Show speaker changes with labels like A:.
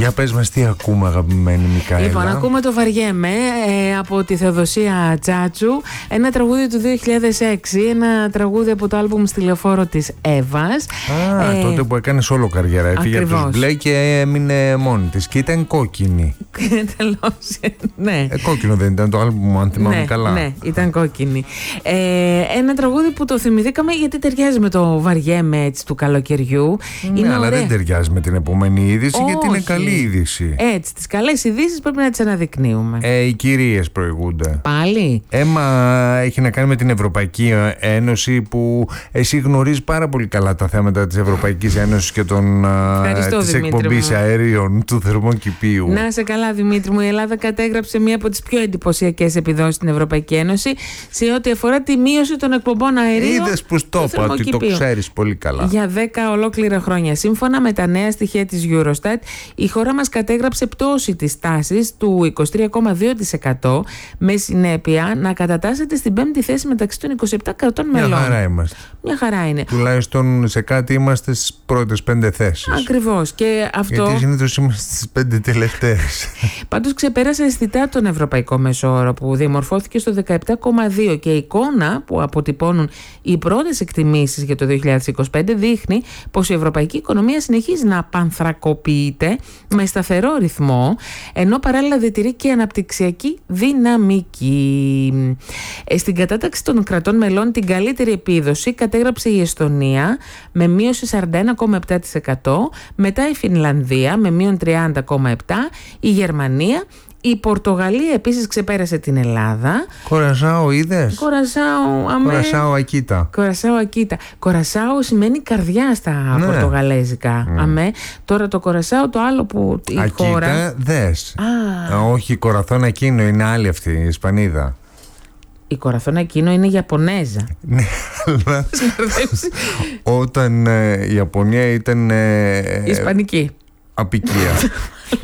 A: Για πες μας τι ακούμε, αγαπημένη Μικαέλα.
B: Λοιπόν, ακούμε το Βαριέμαι από τη Θεοδοσία Τσάτσου. Ένα τραγούδι του 2006. Ένα τραγούδι από το άλμπουμ στη λεωφόρο της Εύας.
A: Τότε που έκανε όλο καριέρα. Έφυγε από τους μπλε και έμεινε μόνη της. Και ήταν κόκκινη.
B: Ναι.
A: Κόκκινο δεν ήταν το άλμπουμ, αν θυμάμαι καλά.
B: Ναι, ήταν κόκκινη. Ένα τραγούδι που το θυμηθήκαμε γιατί ταιριάζει με το Βαριέμαι έτσι του καλοκαιριού.
A: Ναι, αλλά δεν ταιριάζει με την επόμενη είδηση.
B: Όχι.
A: Γιατί είναι καλή είδηση.
B: Έτσι, τις καλές ειδήσεις πρέπει να τις αναδεικνύουμε.
A: Οι κυρίες προηγούνται.
B: Πάλι.
A: Έχει να κάνει με την Ευρωπαϊκή Ένωση, που εσύ γνωρίζεις πάρα πολύ καλά τα θέματα της Ευρωπαϊκής Ένωσης και της εκπομπής αερίων του θερμοκηπίου.
B: Να σε καλά, Δημήτρη μου. Η Ελλάδα κατέγραψε μία από τις πιο εντυπωσιακές επιδόσεις στην Ευρωπαϊκή Ένωση σε ό,τι αφορά τη μείωση των εκπομπών αερίων.
A: Είδες που το είπα, ότι το ξέρεις πολύ καλά.
B: Για 10 ολόκληρα χρόνια. Σύμφωνα με τα νέα στοιχεία της Eurostat, η χώρα μας κατέγραψε πτώση της τάσης του 23,2%, με συνέπεια να κατατάσσεται στην 5η θέση μεταξύ των 27 κρατών μελών.
A: Μια χαρά είμαστε.
B: Μια χαρά είναι.
A: Τουλάχιστον σε κάτι είμαστε στις πρώτες 5 θέσεις.
B: Ακριβώς. Και αυτό...
A: Γιατί συνήθως είμαστε στις 5 τελευταίες.
B: Πάντως ξεπέρασε αισθητά τον ευρωπαϊκό μεσόωρο, που διαμορφώθηκε στο 17,2, και η εικόνα που αποτυπώνουν οι πρώτες εκτιμήσεις για το 2025 δείχνει πως η ευρωπαϊκή οικονομία συνεχίζει να πανθρακοποιείται με σταθερό ρυθμό, ενώ παράλληλα διατηρεί και αναπτυξιακή δυναμική. Στην κατάταξη των κρατών μελών την καλύτερη επίδοση κατέγραψε η Εστονία με μείωση 41,7%, μετά η Φινλανδία με μείον 30,7%, η Γερμανία. Η Πορτογαλία επίσης ξεπέρασε την Ελλάδα.
A: Κορασάο είδες? Κορασάο Ακίτα.
B: Κορασάο σημαίνει καρδιά στα πορτογαλέζικα. Αμέ. Τώρα το Κορασάο, το άλλο που η
A: Ακίτα,
B: χώρα...
A: δες. Όχι, Κοραθόν Ακίνο είναι άλλη αυτή, η Ισπανίδα.
B: Η Κοραθόν Ακίνο είναι Ιαπωνέζα.
A: Ναι, αλλά όταν η Ιαπωνία ήταν...
B: Ισπανική.
A: Απικία.